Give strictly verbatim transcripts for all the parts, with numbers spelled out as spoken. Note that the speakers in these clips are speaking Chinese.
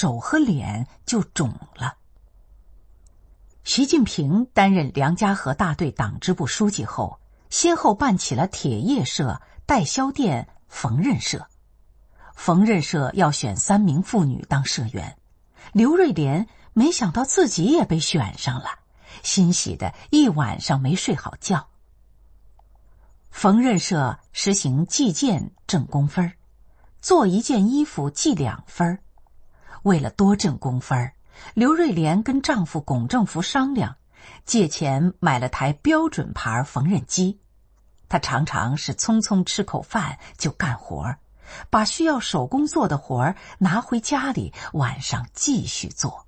手和脸就肿了。习近平担任梁家河大队党支部书记后，先后办起了铁业社、代销店、缝纫社。缝纫社要选三名妇女当社员，刘瑞莲没想到自己也被选上了，欣喜的一晚上没睡好觉。缝纫社实行计件挣工分，做一件衣服计两分。为了多挣工分，刘瑞莲跟丈夫龚正福商量，借钱买了台标准牌缝纫机。她常常是匆匆吃口饭就干活，把需要手工做的活拿回家里，晚上继续做。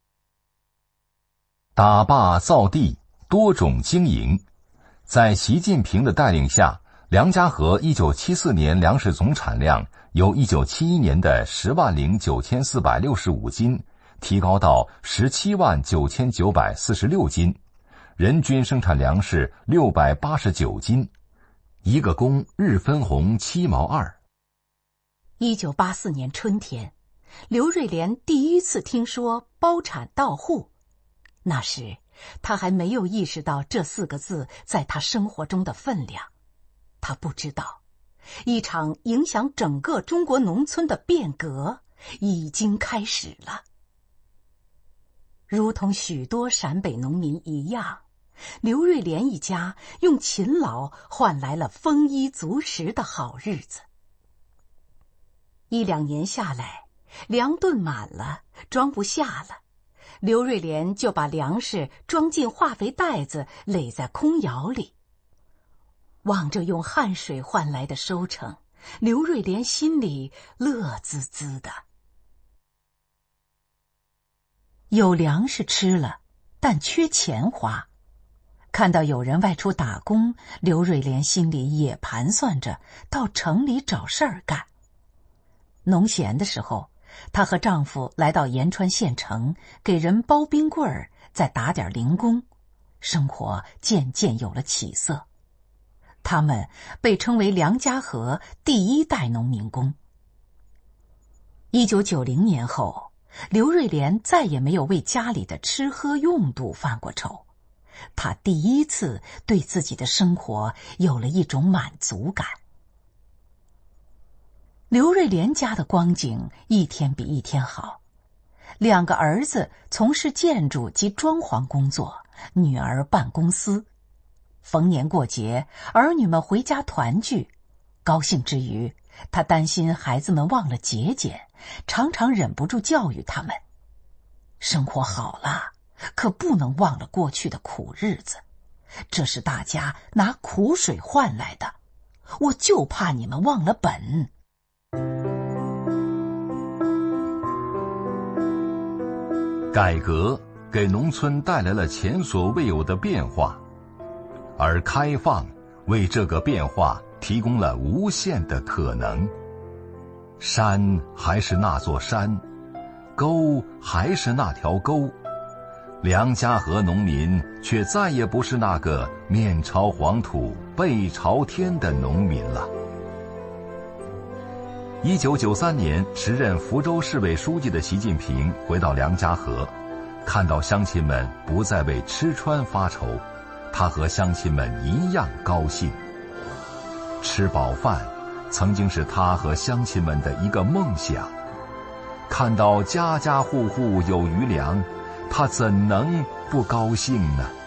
打坝造地，多种经营。在习近平的带领下，梁家河一九七四年粮食总产量由一九七一年的十万零九千四百六十五斤提高到十七万九千九百四十六斤，人均生产粮食六百八十九斤，一个工日分红七毛二。 一九八四年春天，刘瑞莲第一次听说包产到户，那时他还没有意识到这四个字在他生活中的分量。他不知道，一场影响整个中国农村的变革已经开始了。如同许多陕北农民一样，刘瑞莲一家用勤劳换来了丰衣足食的好日子。一两年下来，粮吨满了，装不下了，刘瑞莲就把粮食装进化肥袋子，垒在空窑里。望着用汗水换来的收成，刘瑞莲心里乐滋滋的。有粮食吃了，但缺钱花。看到有人外出打工，刘瑞莲心里也盘算着到城里找事儿干。农闲的时候，她和丈夫来到延川县城，给人包冰棍儿，再打点零工，生活渐渐有了起色。他们被称为梁家河第一代农民工。一九九零年后，刘瑞莲再也没有为家里的吃喝用度犯过愁，她第一次对自己的生活有了一种满足感。刘瑞莲家的光景一天比一天好，两个儿子从事建筑及装潢工作，女儿办公司。逢年过节，儿女们回家团聚，高兴之余，他担心孩子们忘了节俭，常常忍不住教育他们：生活好了，可不能忘了过去的苦日子，这是大家拿苦水换来的，我就怕你们忘了本。 改革给农村带来了前所未有的变化，而开放为这个变化提供了无限的可能。山还是那座山，沟还是那条沟，梁家河农民却再也不是那个面朝黄土背朝天的农民了。一九九三年，时任福州市委书记的习近平回到梁家河，看到乡亲们不再为吃穿发愁，他和乡亲们一样高兴。吃饱饭曾经是他和乡亲们的一个梦想，看到家家户户有余粮，他怎能不高兴呢？